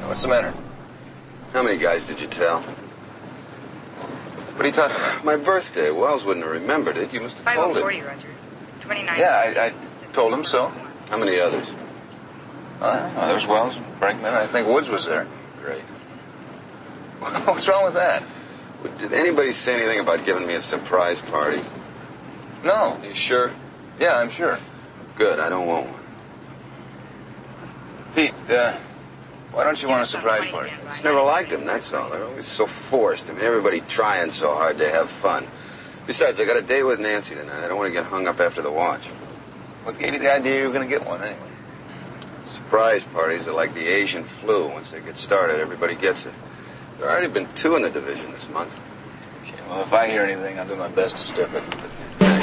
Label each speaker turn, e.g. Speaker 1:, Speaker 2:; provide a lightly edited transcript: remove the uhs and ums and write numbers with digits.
Speaker 1: What's the matter?
Speaker 2: How many guys did you tell?
Speaker 1: What are you talking about?
Speaker 2: My birthday. Wells wouldn't have remembered it. You must have told him.
Speaker 3: 5040, Roger. 29.
Speaker 1: Yeah, I told him so.
Speaker 2: How many others?
Speaker 1: I don't know. There's Wells and Brinkman. I think Woods was there.
Speaker 2: Great.
Speaker 1: What's wrong with that?
Speaker 2: Did anybody say anything about giving me a surprise party?
Speaker 1: No.
Speaker 2: You sure?
Speaker 1: Yeah, I'm sure.
Speaker 2: Good. I don't want one.
Speaker 1: Pete, why don't you want a surprise party?
Speaker 2: Just never liked them, that's all. They're always so forced. I mean, everybody trying so hard to have fun. Besides, I got a date with Nancy tonight. I don't want to get hung up after the watch.
Speaker 1: What gave you the idea you were going to get one anyway?
Speaker 2: Surprise parties are like the Asian flu. Once they get started, everybody gets it. There have already been 2 in the division this month.
Speaker 1: Okay, well, if I hear anything, I'll do my best to step it.